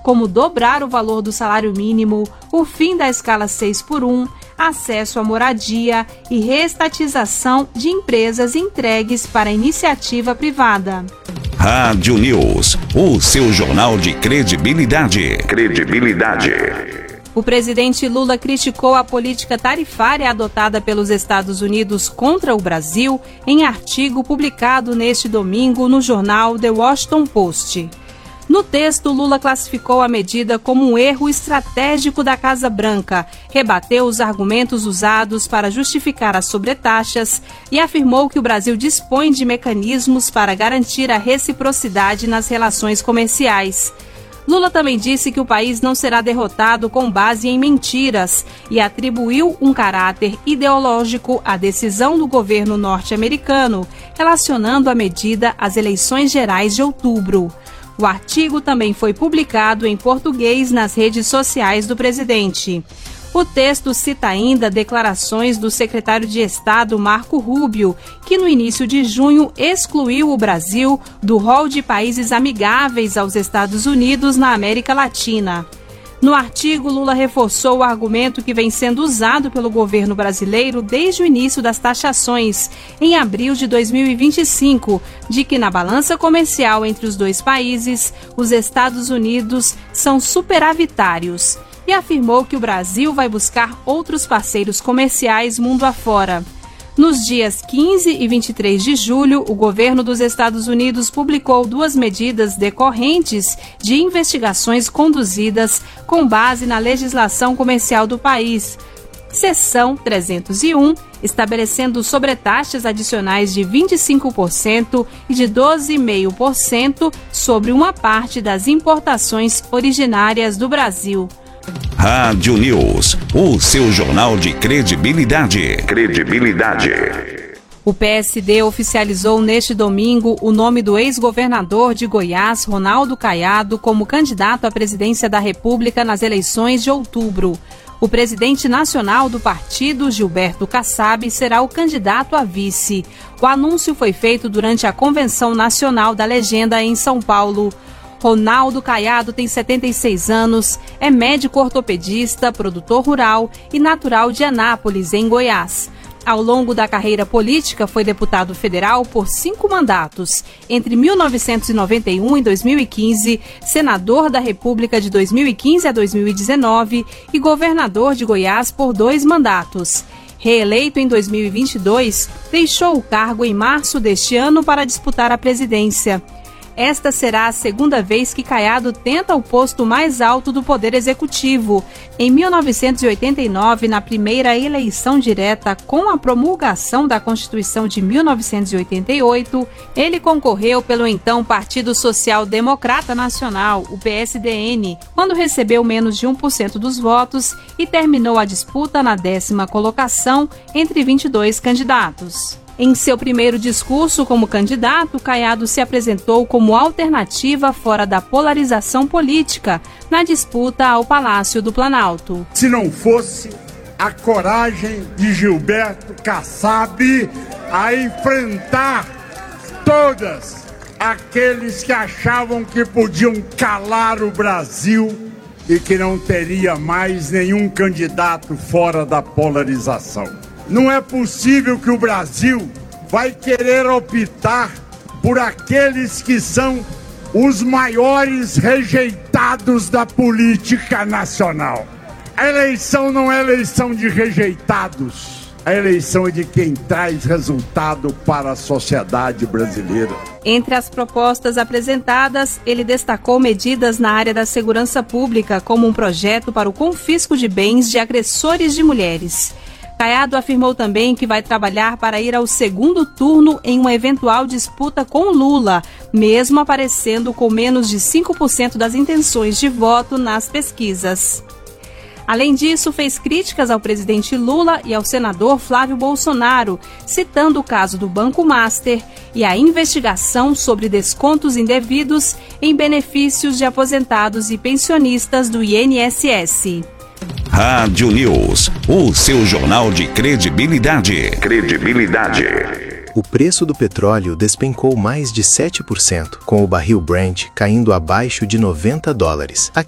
como dobrar o valor do salário mínimo, o fim da escala 6x1, acesso à moradia e reestatização de empresas entregues para a iniciativa privada. Rádio News, o seu jornal de credibilidade. O presidente Lula criticou a política tarifária adotada pelos Estados Unidos contra o Brasil em artigo publicado neste domingo no jornal The Washington Post. No texto, Lula classificou a medida como um erro estratégico da Casa Branca, rebateu os argumentos usados para justificar as sobretaxas e afirmou que o Brasil dispõe de mecanismos para garantir a reciprocidade nas relações comerciais. Lula também disse que o país não será derrotado com base em mentiras e atribuiu um caráter ideológico à decisão do governo norte-americano, relacionando a medida às eleições gerais de outubro. O artigo também foi publicado em português nas redes sociais do presidente. O texto cita ainda declarações do secretário de Estado Marco Rubio, que no início de junho excluiu o Brasil do rol de países amigáveis aos Estados Unidos na América Latina. No artigo, Lula reforçou o argumento que vem sendo usado pelo governo brasileiro desde o início das taxações, em abril de 2025, de que na balança comercial entre os dois países, os Estados Unidos são superavitários, e afirmou que o Brasil vai buscar outros parceiros comerciais mundo afora. Nos dias 15 e 23 de julho, o governo dos Estados Unidos publicou 2 medidas decorrentes de investigações conduzidas com base na legislação comercial do país. Seção 301, estabelecendo sobretaxas adicionais de 25% e de 12,5% sobre uma parte das importações originárias do Brasil. Rádio News, o seu jornal de credibilidade. O PSD oficializou neste domingo o nome do ex-governador de Goiás, Ronaldo Caiado, como candidato à presidência da República nas eleições de outubro. O presidente nacional do partido, Gilberto Kassab, será o candidato a vice. O anúncio foi feito durante a Convenção Nacional da Legenda em São Paulo. Ronaldo Caiado tem 76 anos, é médico ortopedista, produtor rural e natural de Anápolis, em Goiás. Ao longo da carreira política, foi deputado federal por 5 mandatos, entre 1991 e 2015, senador da República de 2015 a 2019 e governador de Goiás por 2 mandatos. Reeleito em 2022, deixou o cargo em março deste ano para disputar a presidência. Esta será a segunda vez que Caiado tenta o posto mais alto do Poder Executivo. Em 1989, na primeira eleição direta com a promulgação da Constituição de 1988, ele concorreu pelo então Partido Social Democrata Nacional, o PSDN, quando recebeu menos de 1% dos votos e terminou a disputa na 10ª colocação entre 22 candidatos. Em seu primeiro discurso como candidato, Caiado se apresentou como alternativa fora da polarização política na disputa ao Palácio do Planalto. Se não fosse a coragem de Gilberto Kassab a enfrentar todos aqueles que achavam que podiam calar o Brasil e que não teria mais nenhum candidato fora da polarização. Não é possível que o Brasil vai querer optar por aqueles que são os maiores rejeitados da política nacional. A eleição não é eleição de rejeitados. A eleição é de quem traz resultado para a sociedade brasileira. Entre as propostas apresentadas, ele destacou medidas na área da segurança pública, como um projeto para o confisco de bens de agressores de mulheres. Caiado afirmou também que vai trabalhar para ir ao segundo turno em uma eventual disputa com Lula, mesmo aparecendo com menos de 5% das intenções de voto nas pesquisas. Além disso, fez críticas ao presidente Lula e ao senador Flávio Bolsonaro, citando o caso do Banco Master e a investigação sobre descontos indevidos em benefícios de aposentados e pensionistas do INSS. Rádio News, o seu jornal de credibilidade. O preço do petróleo despencou mais de 7%, com o barril Brent caindo abaixo de $90.